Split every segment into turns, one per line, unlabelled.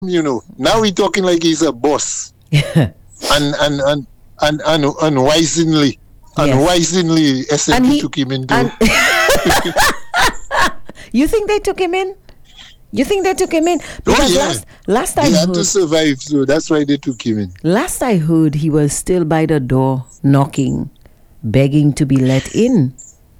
Now we're talking like he's a boss. And unwisely,
And
SLP
he
took him into.
and you think they took him in? You think they took him in? Because last I
He had to
heard,
survive, so that's why they took him in.
last I heard, he was still by the door knocking, begging to be let in.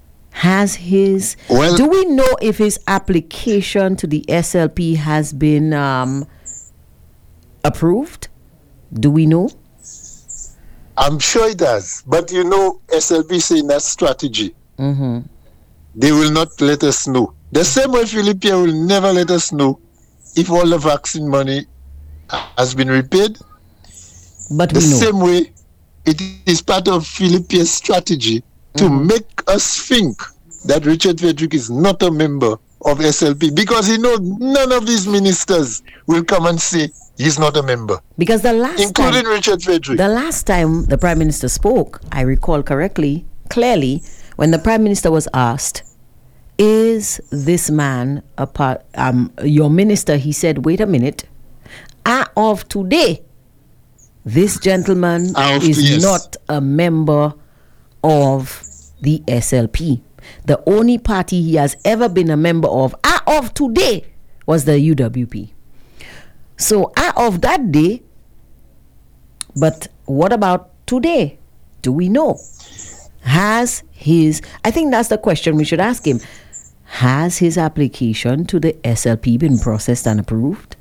Do we know if his application to the SLP has been approved? Do we know?
I'm sure it does. But SLP saying that strategy.
Mm-hmm.
They will not let us know. The same way Philippe will never let us know if all the vaccine money has been repaid.
But
the
we know.
same way it is part of Philippe's strategy to make us think that Richard Frederick is not a member of SLP, because he knows none of these ministers will come and say he's not a member.
Because
including Richard Frederick.
The last time the Prime Minister spoke, I recall clearly, when the Prime Minister was asked, is this man your minister? He said, wait a minute. As of today, this gentleman is not a member of the SLP. The only party he has ever been a member of, as of today, was the UWP. So, as of that day, but what about today? Do we know? I think that's the question we should ask him. Has his application to the SLP been processed and approved?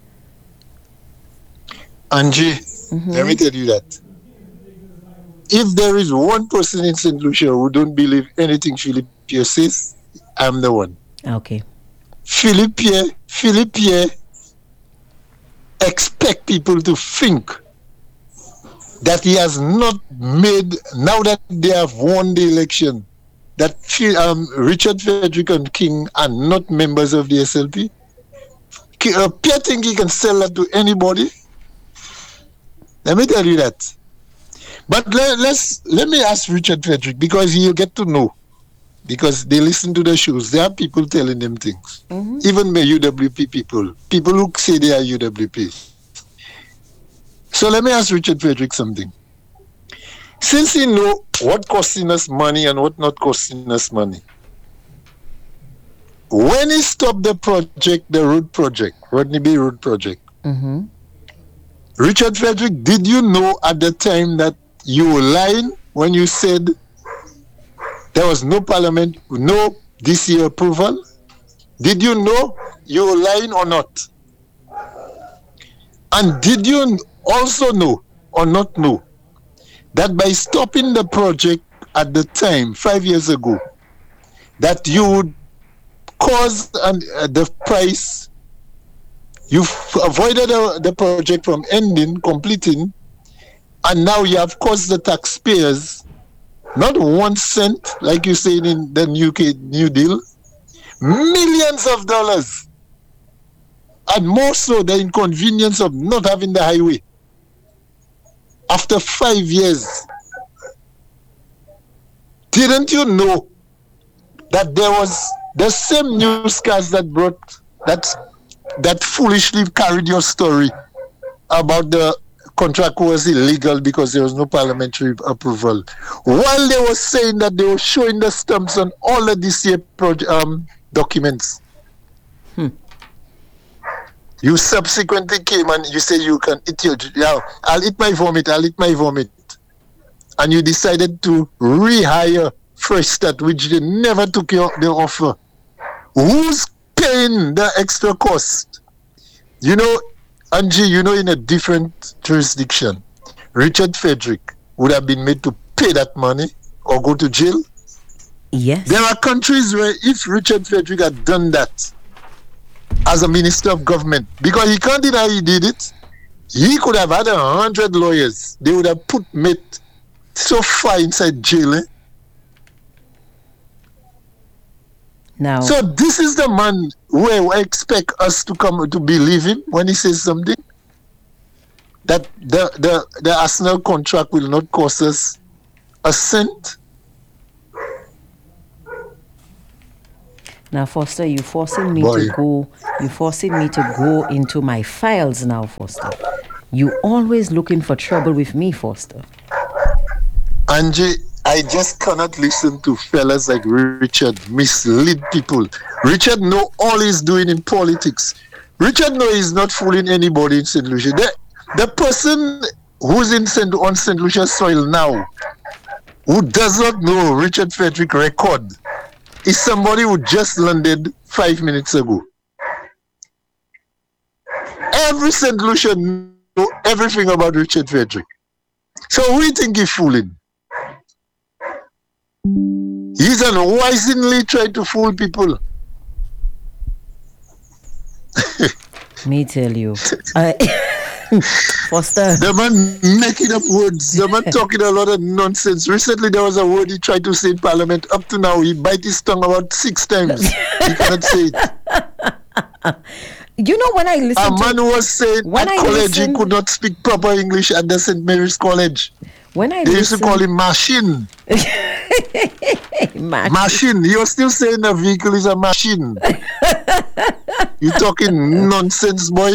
Angie, let me tell you that. If there is one person in St. Lucia who don't believe anything Philippe says, I'm the one.
Okay.
Philippe expect people to think that he has not made, now that they have won the election, that Richard Frederick and King are not members of the SLP. Pierre think he can sell that to anybody. Let me tell you that. But let me ask Richard Frederick, because he'll get to know. Because they listen to the shows. There are people telling them things. Even the UWP people who say they are UWP. So let me ask Richard Frederick something. Since he know what costing us money and what not costing us money, when he stopped the project, the road project, Rodney Bay Road project, Richard Frederick, did you know at the time that you were lying when you said there was no parliament, no DCA approval? Did you know you were lying or not? And did you also know or not know that by stopping the project at the time, 5 years ago, that you would cause the price, you avoided the project from completing, and now you have caused the taxpayers not 1 cent, like you said in the New Deal, millions of dollars, and more so the inconvenience of not having the highway. After 5 years, didn't you know that there was the same newscast that brought that foolishly carried your story about the contract was illegal because there was no parliamentary approval, while they were saying that they were showing the stamps on all the DCA documents? You subsequently came and you said you can eat I'll eat my vomit, and you decided to rehire Fresh Start, which they never took the offer. Who's paying the extra cost? Angie, in a different jurisdiction, Richard Frederick would have been made to pay that money or go to jail.
Yes.
There are countries where if Richard Frederick had done that as a minister of government, because he can't deny he did it, he could have had 100 lawyers. They would have put Mate so far inside jail.
Now,
so this is the man who I expect us to come to believe him when he says something, that the Arsenal contract will not cost us a cent.
Now, Foster, you forcing me
Boy.
to go. You forcing me to go into my files now, Foster. You always looking for trouble with me, Foster.
Angie, I just cannot listen to fellas like Richard mislead people. Richard know all he's doing in politics. Richard know he's not fooling anybody in St. Lucia. The person who's on St. Lucia soil now, who does not know Richard Frederick record, is somebody who just landed 5 minutes ago. Every St. Lucian know everything about Richard Frederick. So we think he's fooling. He's unwisely trying to fool people.
Me tell you. Foster.
The man making up words. The man talking a lot of nonsense. Recently, there was a word he tried to say in Parliament. Up to now, he bite his tongue about 6 times. He cannot say it.
You know, when I listen
a man who was saying at college he could not speak proper English at the St. Mary's College.
They
used to call him machine. Machine. You're still saying a vehicle is a machine. You talking nonsense, boy.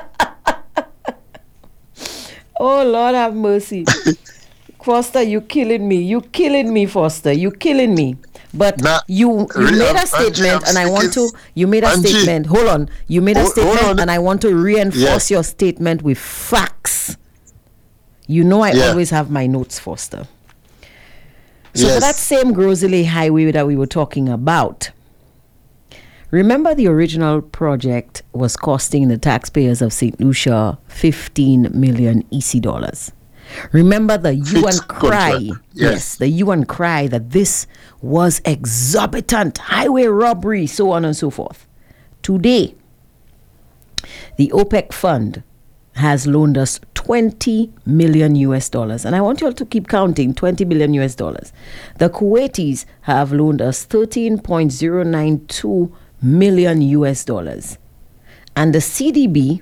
Oh, Lord have mercy. Foster, you killing me. You killing me, Foster. You killing me. But you made a statement, and I want to. You made a statement. Hold on. You made a statement, and I want to reinforce your statement with facts. You know, I always have my notes, Foster. So for that same Grosley Highway that we were talking about, remember the original project was costing the taxpayers of St. Lucia 15 million EC dollars. Remember the UN cry, the UN cry that this was exorbitant, highway robbery, so on and so forth. Today, the OPEC fund has loaned us 20 million US dollars. And I want you all to keep counting, 20 million US dollars. The Kuwaitis have loaned us 13.092 million US dollars. And the CDB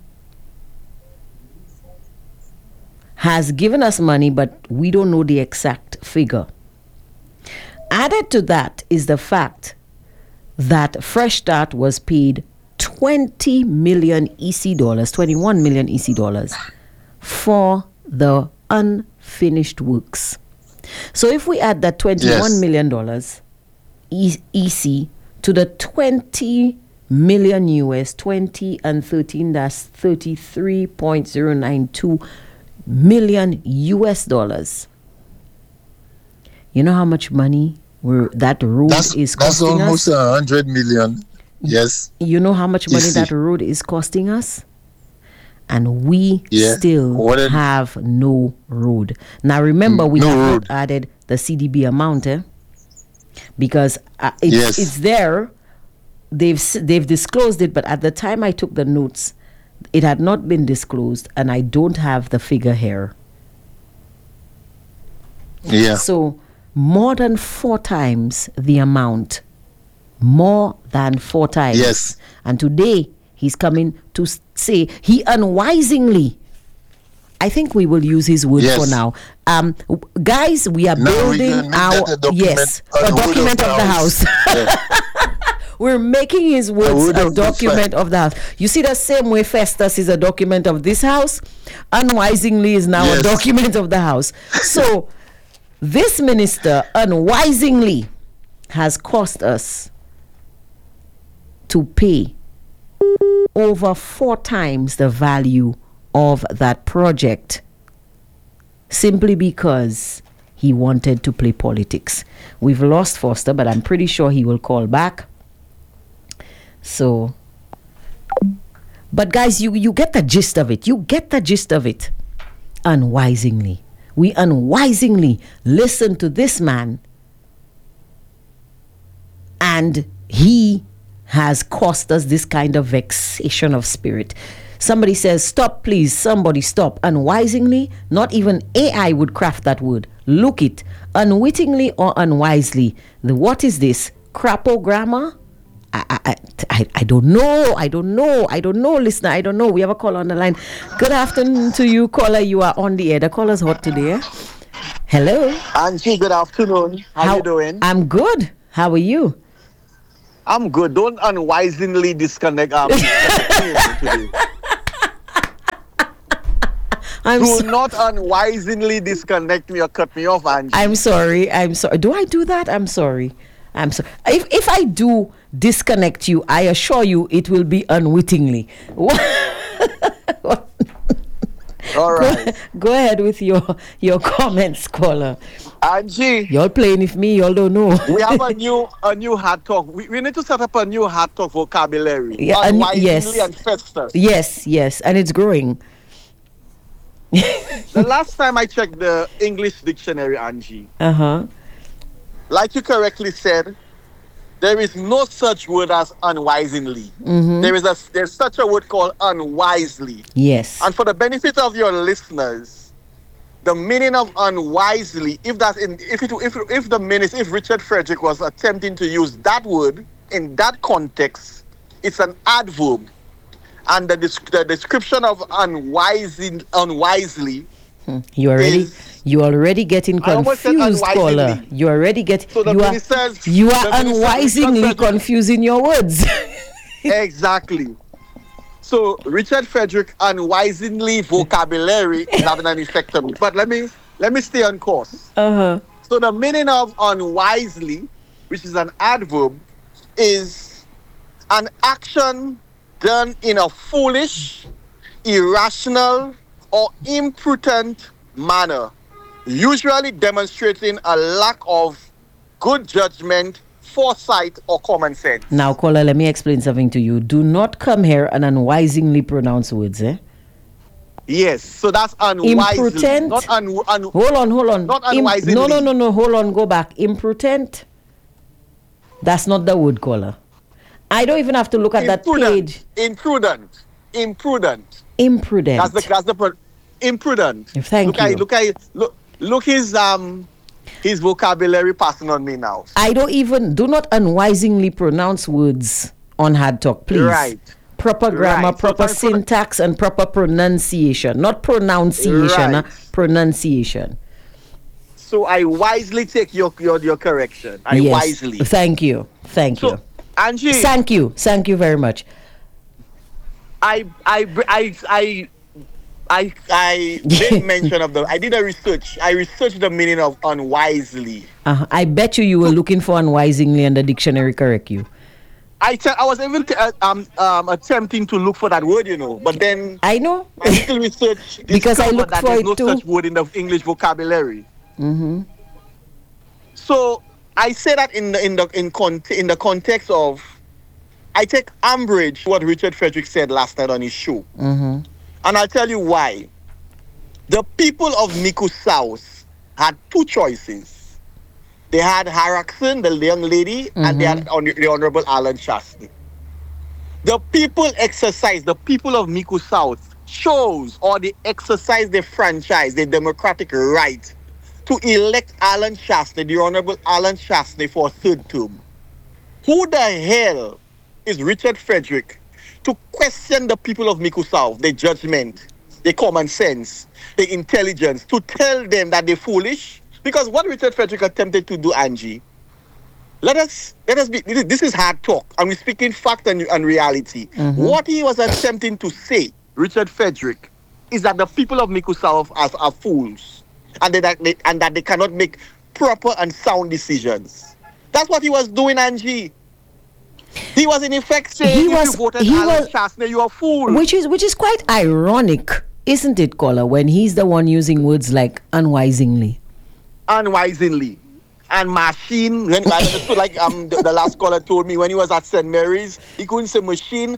has given us money, but we don't know the exact figure. Added to that is the fact that Fresh Start was paid 20 million EC dollars, 21 million EC dollars for the unfinished works. So if we add that $21 million EC to the 20 million US, 20 and 13, that's 33.092 million US dollars. You know how much money that road is costing us?
That's almost 100 million. Yes.
You know how much money that road is costing us? And we still have no road. Now remember, we have not added the CDB amount, because it's there. They've disclosed it, but at the time I took the notes, it had not been disclosed, and I don't have the figure here.
Yeah.
So more than 4 times the amount. More than 4 times.
Yes.
And today he's coming to say he unwisely, I think we will use his word for now. Guys, we are building a document of the house. We're making his words a document of the house. You see, the same way Festus is a document of this house, unwisely is now a document of the house. So this minister unwisely has cost us to pay over 4 times the value of that project, simply because he wanted to play politics. We've lost Foster, but I'm pretty sure he will call back. So, but guys, you get the gist of it. You get the gist of it. Unwisely. We unwisely listen to this man, and he has cost us this kind of vexation of spirit. Somebody says, stop, please. Somebody stop. Unwisely, not even AI would craft that word. Look it. Unwittingly or unwisely. What is this? Crapo grammar? I don't know. Listener, I don't know. We have a caller on the line. Good afternoon to you, caller. You are on the air. The caller's hot today. Hello.
Angie, good afternoon. How you doing?
I'm good. How are you?
I'm good. Don't unwisely disconnect today. Do not unwisely disconnect me or cut me off, Angie.
I'm sorry. Do I do that? I'm sorry. If I do disconnect you, I assure you it will be unwittingly.
All right.
Go ahead with your comments, caller.
Angie,
Y'all playing with me, y'all don't know.
we have a new hard talk. We need to set up a new hard talk vocabulary.
Yeah,
Unwisely and festus.
Yes, and it's growing.
The last time I checked the English dictionary, Angie,
Uh-huh.
like you correctly said, there is no such word as unwisely. There's such a word called unwisely.
Yes.
And for the benefit of your listeners, the meaning of unwisely, if Richard Frederick was attempting to use that word in that context, it's an adverb. And the description of unwisely.
You already getting confused, caller. You already get.
So
you are unwisely confusing your words.
Exactly. So Richard Frederick unwisely vocabulary is having an effect on me. But let me stay on course.
Uh-huh.
So the meaning of unwisely, which is an adverb, is an action done in a foolish, irrational, or imprudent manner, usually demonstrating a lack of good judgment, foresight, or common sense.
Now, caller, let me explain something to you. Do not come here and unwisely pronounce words, eh?
Yes, so that's unwisely.
Imprudent.
Not
Hold on.
Not unwisely.
No. Hold on. Go back. Imprudent. That's not the word, caller. I don't even have to look at that page.
Imprudent.
Imprudent.
That's the imprudent.
Thank you.
Look his vocabulary passing on me now.
Do not unwisely pronounce words on Hard Talk, please.
Right.
Proper grammar,
Right.
proper syntax, and proper pronunciation. Not pronunciation,
Right.
pronunciation.
So I wisely take your correction. Wisely.
Thank you.
So, Angie,
Thank you very much.
I made mention of I did a research. I researched the meaning of unwisely.
I bet you were looking for unwisely and the dictionary correct you.
I was even attempting to look for that word, but then
I know.
I little research
Because I looked
that
for
there's
it
no
too.
such word in the English vocabulary.
Mm-hmm.
So I say that in the context of, I take umbrage what Richard Frederick said last night on his show.
Mm-hmm.
And I'll tell you why. The people of Mico South had two choices. They had Harrison, the young lady, and they had the Honorable Alan Chastney. The people of Mico South chose, or they exercised their franchise, their democratic right to elect Alan Chastney, the Honorable Alan Chastney, for a third term. Who the hell is Richard Frederick to question the people of Mico South, their judgment, their common sense, their intelligence, to tell them that they're foolish? Because what Richard Frederick attempted to do, Angie, let us be, this is hard talk, and we're speaking fact and reality. What he was attempting to say, Richard Frederick, is that the people of Mico South are fools, and that they cannot make proper and sound decisions. That's what he was doing, Angie. He was in effect saying, if you voted Alan Chastney, you're a fool.
Which is quite ironic, isn't it, caller, when he's the one using words like unwisely.
Unwisely. And machine, like the last caller told me when he was at St. Mary's, he couldn't say machine.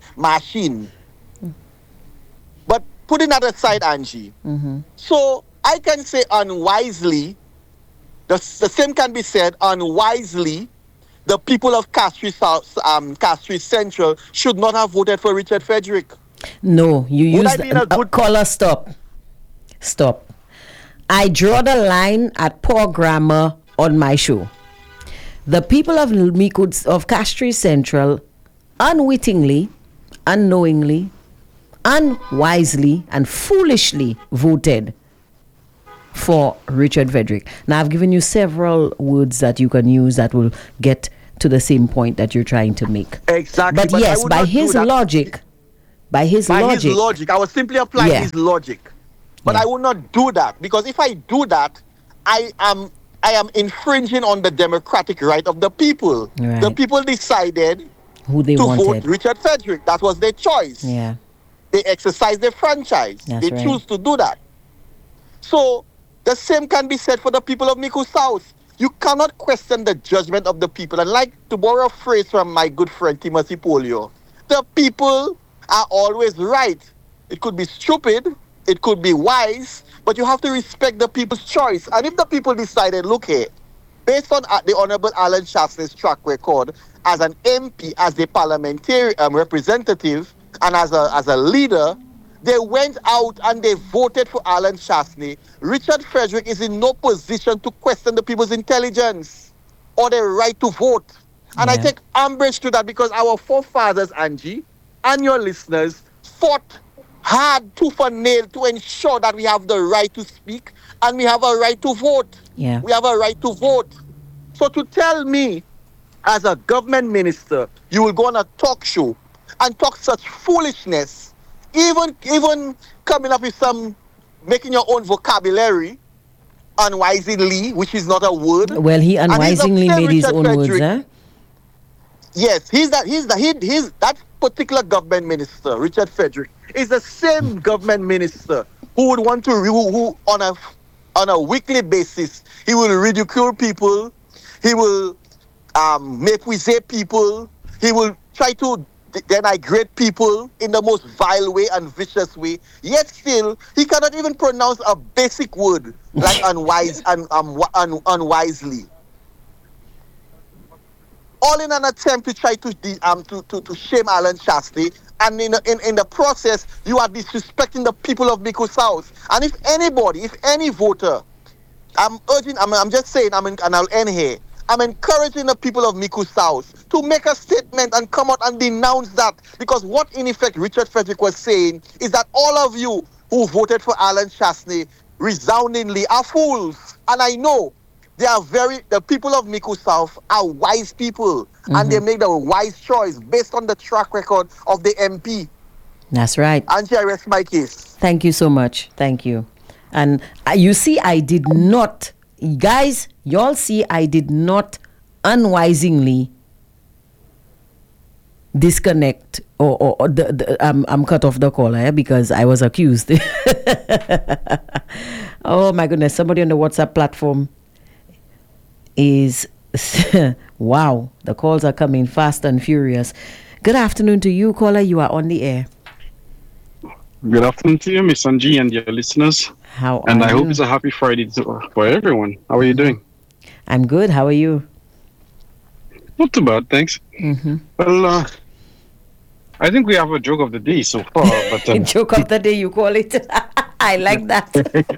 But putting that aside, Angie, so I can say unwisely, the same can be said unwisely, the people of Castries Central should not have voted for Richard Frederick.
No, you used caller, stop. I draw the line at poor grammar on my show. The people of Castries Central unwittingly, unknowingly, unwisely, and foolishly voted for Richard Frederick. Now, I've given you several words that you can use that will get to the same point that you're trying to make.
Exactly.
But
I
yes,
would
by
not do
his
that.
logic,
His logic, I was simply applying
Yeah.
his logic. But
Yeah.
I would not do that, because if I do that, I am infringing on the democratic right of the people.
Right.
The people decided
who they
to
wanted.
vote Richard Frederick. That was their choice.
Yeah.
They exercise their franchise.
That's
They
right.
choose to do that. So the same can be said for the people of Mico South. You cannot question the judgment of the people. And like, to borrow a phrase from my good friend Timothy Polio, the people are always right. It could be stupid, it could be wise, but you have to respect the people's choice. And if the people decided, look here, based on the Honorable Alan Chastain's track record as an MP, as a parliamentary representative, and as a leader, they went out and they voted for Alan Chastain's. Richard Frederick is in no position to question the people's intelligence or their right to vote. And I
Yeah.
take umbrage to that, because our forefathers, Angie, and your listeners, fought hard tooth and nail to ensure that we have the right to speak and we have a right to vote.
Yeah.
We have a right to vote. So to tell me, as a government minister, you will go on a talk show and talk such foolishness, even coming up with making your own vocabulary, unwisely, which is not a word.
Well, he
And he's
unwisely
upset
made his
Richard
own words,
Frederick.
huh?
Yes, he's that particular government minister, Richard Frederick, is the same government minister who would want to who on a weekly basis he will ridicule people, he will méprisé people, he will try to denigrate people in the most vile way and vicious way. Yet still, he cannot even pronounce a basic word like unwise and unwisely. All in an attempt to try to shame Alan Chastaing, and in the process, you are disrespecting the people of Mico South. And if any voter, I'm just saying, and I'll end here. I'm encouraging the people of Mico South to make a statement and come out and denounce that, because what in effect Richard Frederick was saying is that all of you who voted for Alan Chastaing resoundingly are fools. And I know the people of Mico South are wise people, and they made a wise choice based on the track record of the MP.
That's right.
Angie, I rest my case.
Thank you so much. Thank you. And you see, I did not, guys, y'all see, I did not unwisely disconnect or I'm cut off the caller because I was accused. Oh my goodness, somebody on the WhatsApp platform is wow, the calls are coming fast and furious. Good afternoon to you, caller. You are on the air.
Good afternoon to you, Miss Angie, and your listeners.
How are
and I
you?
hope it's a happy Friday for everyone. How are you doing?
I'm good. How are you?
Not too bad, thanks.
Mm-hmm.
Well, I think we have a joke of the day so far. But
joke of the day, you call it. I like that.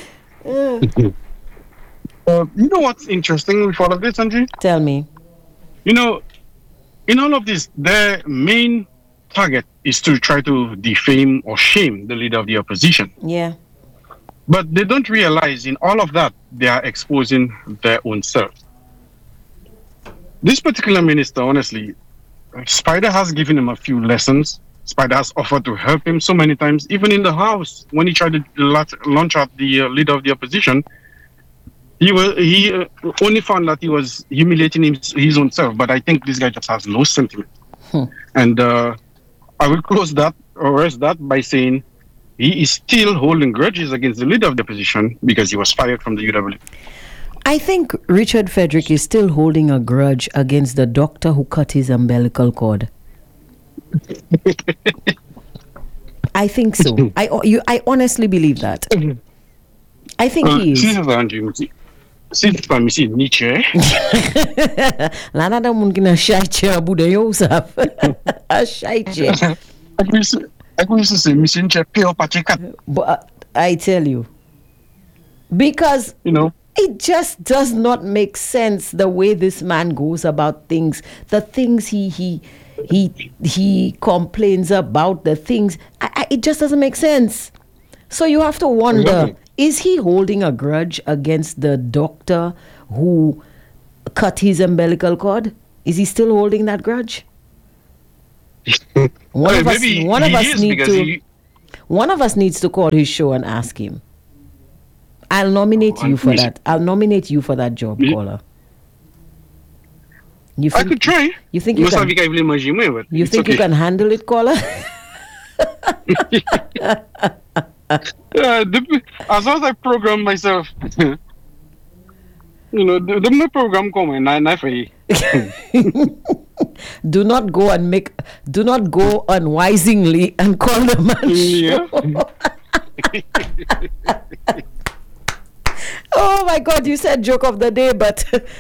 You know what's interesting with all of this, Angie?
Tell me.
You know, in all of this, their main target is to try to defame or shame the leader of the opposition.
Yeah.
But they don't realize in all of that, they are exposing their own self. This particular minister, honestly, Spider has given him a few lessons. Spider has offered to help him so many times, even in the House, when he tried to launch out the leader of the opposition. He only found that he was humiliating his own self, but I think this guy just has no sentiment. And I will close that or rest that by saying he is still holding grudges against the leader of the opposition because he was fired from the UW.
I think Richard Frederick is still holding a grudge against the doctor who cut his umbilical cord. I think so. I honestly believe that. I think he is. Lana da mun gina shaiche abu da Yosef. A shaiche. But I tell you, because it just does not make sense the way this man goes about things, the things he complains about, the things it just doesn't make sense. So you have to wonder, is he holding a grudge against the doctor who cut his umbilical cord? Is he still holding that grudge? One of us needs to call his show and ask him. I'll nominate you for that. I'll nominate you for that job, caller.
I could try.
You think you can? You think you can handle it, caller?
As long as I program myself, the program coming, not for you.
Do not go unwisely and call the man.
Yeah.
Oh my God, you said joke of the day, but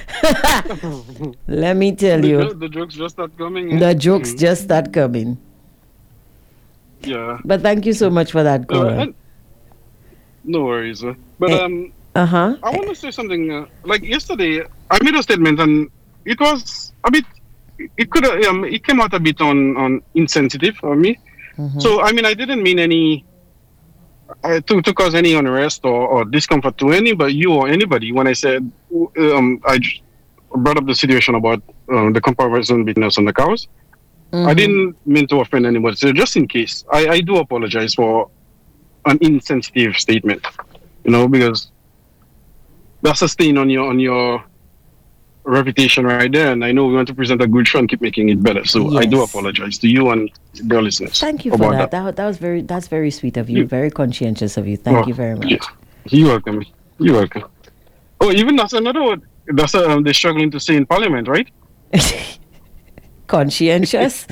let me tell you.
The jokes just start coming.
The jokes just start coming.
Yeah.
But thank you so much for that, caller.
No worries. But I want to say something. Like yesterday, I made a statement, and it was a bit. It could. It came out a bit on insensitive for me. Mm-hmm. So I mean, I didn't mean any. To cause any unrest or discomfort to you or anybody when I said I brought up the situation about the comparison between us and the cows. Mm-hmm. I didn't mean to offend anybody. So just in case, I do apologize for an insensitive statement, because that's a stain on your reputation right there, and I know we want to present a good show and keep making it better. So yes. I do apologize to you and the listeners.
Thank you for that. That's very sweet of you. Very conscientious of you. Thank you very much.
Yeah. You're welcome. You're welcome. Oh, even that's another word. That's they're struggling to say in Parliament, right?
Conscientious.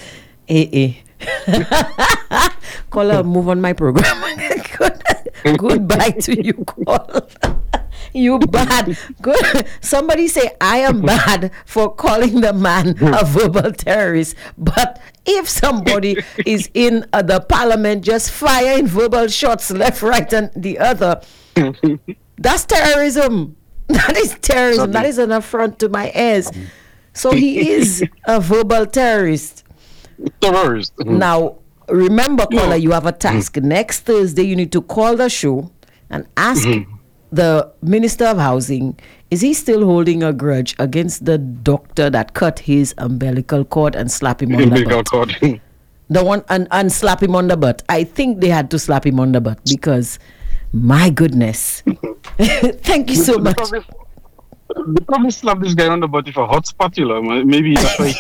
Caller, move on my program. Goodbye to you, caller. You bad. Good. Somebody say I am bad for calling the man a verbal terrorist. But if somebody is in the parliament just firing verbal shots left, right, and the other, that's terrorism. That is terrorism. That is an affront to my ears. So he is a verbal terrorist.
Terrorist.
Now, remember, caller, you have a task. Next Thursday, you need to call the show and ask the Minister of Housing, is he still holding a grudge against the doctor that cut his umbilical cord and slap him on the butt? The one and slap him on the butt. I think they had to slap him on the butt because, my goodness. Thank you so much.
They probably slap this guy on the butt with a hot spatula. Maybe that's why.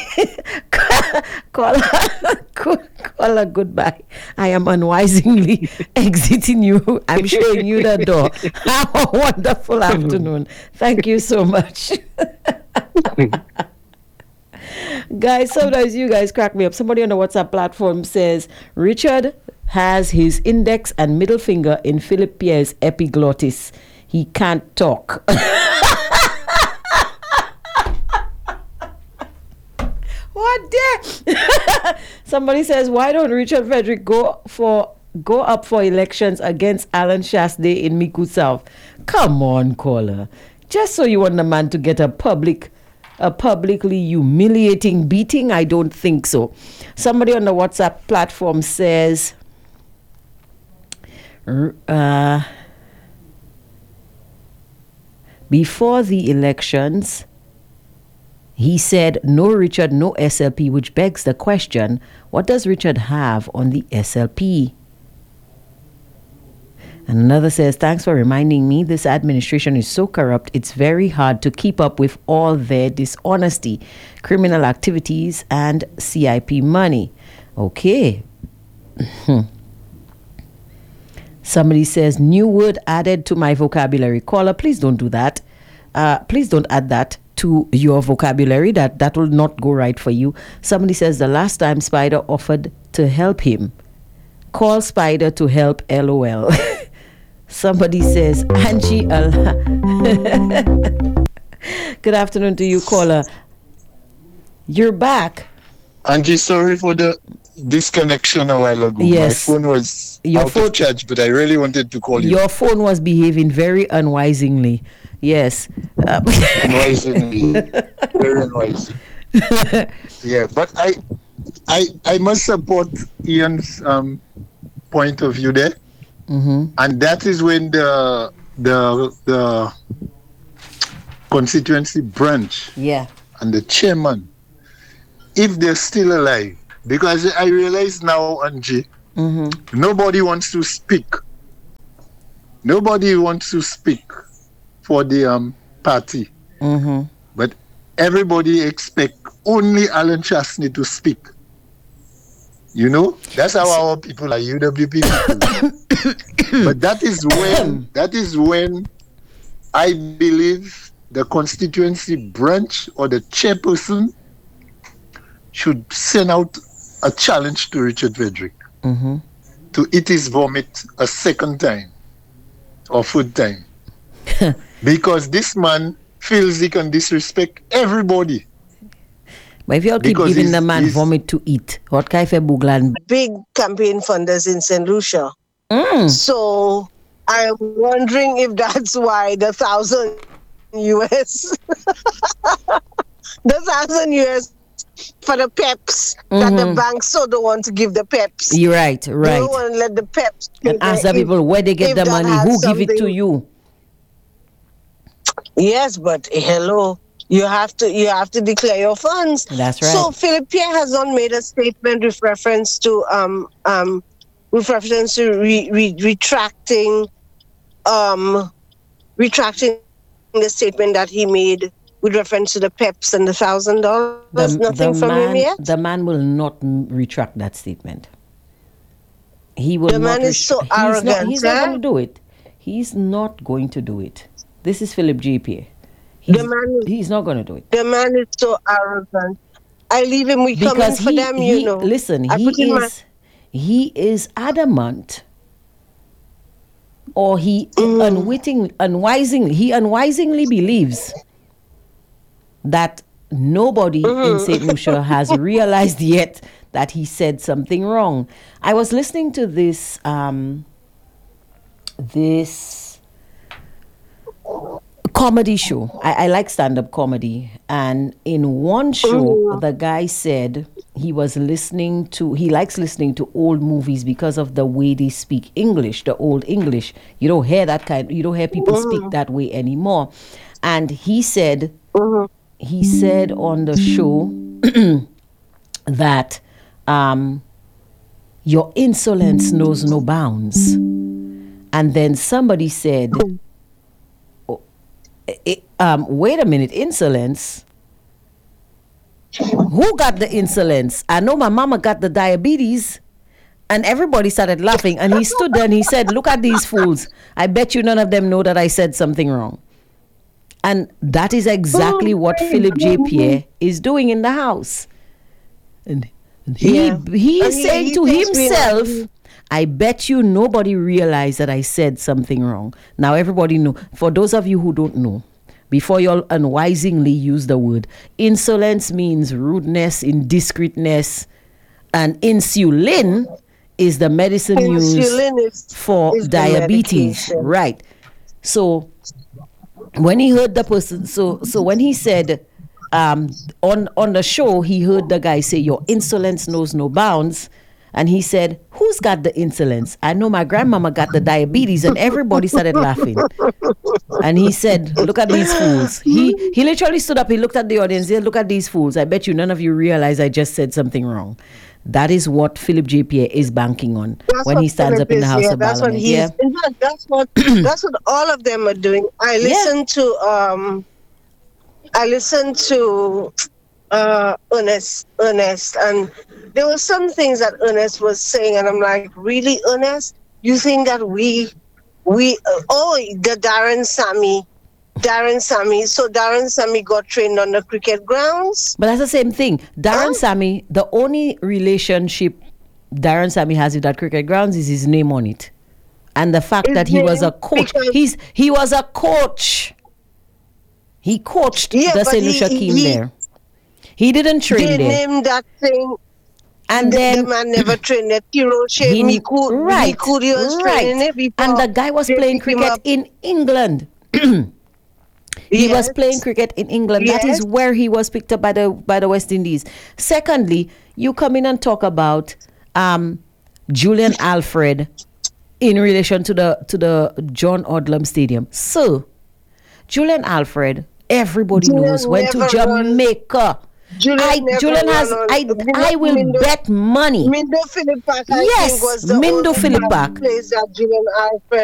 Caller,
goodbye. I am unwisely exiting you. I'm showing you the door. Have a wonderful afternoon. Thank you so much. Guys, sometimes you guys crack me up. Somebody on the WhatsApp platform says, Richard has his index and middle finger in Philip Pierre's epiglottis. He can't talk. What dare? Somebody says, why don't Richard Frederick go up for elections against Alan Shasday in Micoud South? Come on, caller. Just so you want the man to get a publicly humiliating beating? I don't think so. Somebody on the WhatsApp platform says, before the elections, he said, no Richard, no SLP, which begs the question, what does Richard have on the SLP? And another says, thanks for reminding me, this administration is so corrupt, it's very hard to keep up with all their dishonesty, criminal activities, and CIP money. Okay. Somebody says, new word added to my vocabulary. Caller, please don't do that. Please don't add that to your vocabulary. That will not go right for you. Somebody says, the last time Spider offered to help him, call Spider to help, LOL. Somebody says, Angie Good afternoon to you, caller. You're back.
Angie, sorry for the disconnection a while ago.
Yes.
My phone was out of charge, but I really wanted to call you.
Your phone was behaving very unwisely. Yes.
Unwisely. Very unwisely. Yeah, but I must support Ian's point of view there. Mm-hmm. And that is when the constituency branch and the chairman if they're still alive. Because I realize now, Angie, nobody wants to speak. Nobody wants to speak for the party. But everybody expect only Alan Chastney to speak. You know, that's how our people are, UWP people. But that is when I believe the constituency branch or the chairperson should send out a challenge to Richard Frederick to eat his vomit a second time or third time. Because this man feels he can disrespect everybody.
But if you all keep giving the man vomit to eat, what kind of buglan?
Big campaign funders in St. Lucia. So I'm wondering if that's why the $1,000 US, the $1,000 US for the PEPs that the banks so don't want to give the PEPs.
You're right.
They don't want to let the PEPs.
And ask the people where they get the money, who give it to you.
Yes, but hello. You have to declare your funds.
That's right.
So Philip Pierre has not made a statement with reference to retracting the statement that he made with reference to the PEPs and the $1,000. Nothing from him yet.
The man will not retract that statement. He will. The
man is so arrogant.
He's not going to do it. He's not going to do it. This is Philip J. Pierre. He's not going to do it.
The man is so arrogant. I leave him. We come in for them, you know.
Listen, he is adamant, or he unwisingly believes that nobody in St. Lucia has realized yet that he said something wrong. I was listening to this comedy show. I like stand-up comedy, and in one show the guy said he likes listening to old movies because of the way they speak English, the old English. You don't hear people speak that way anymore. And he said on the show that your insolence knows no bounds. And then somebody said, wait a minute, insolence? Who got the insolence? I know my mama got the diabetes. And everybody started laughing. And he stood there and he said, look at these fools. I bet you none of them know that I said something wrong. And that is exactly what Philip J. Pierre is doing in the House. And he is saying to himself, I bet you nobody realized that I said something wrong. Now everybody know. For those of you who don't know, before you all unwisely use the word, insolence means rudeness, indiscreetness, and insulin is the medicine used for diabetes. Right. So when he heard the person, so when he said on the show, he heard the guy say, your insolence knows no bounds. And he said, who's got the insolence? I know my grandmama got the diabetes, and everybody started laughing. And he said, look at these fools. He literally stood up, he looked at the audience, he said, look at these fools. I bet you none of you realize I just said something wrong. That is what Philip J. Pierre is banking on when he stands up in the House of Parliament.
In fact, that's what all of them are doing. I listened to Ernest, and there were some things that Ernest was saying, and I'm like, really, Ernest? You think that the Darren Sammy, so Darren Sammy got trained on the cricket grounds?
But that's the same thing. Darren Sammy, the only relationship Darren Sammy has with that cricket grounds is his name on it. And the fact that he was a coach. He was a coach. He coached the St. Lucia team there. He didn't train there.
They named that thing.
And then
the man never trained at Hiroshi. Mikuri was training it before.
And the guy was playing cricket in England. He was playing cricket in England. That is where he was picked up by the West Indies. Secondly, you come in and talk about Julian Alfred in relation to the John Odlum Stadium. So, Julian Alfred, everybody knows, went to Jamaica. Julian has. I will bet money.
Mindo Philippak, I
Yes,
think, was the
Mindo
only
Philippak.
place that Julian Alfred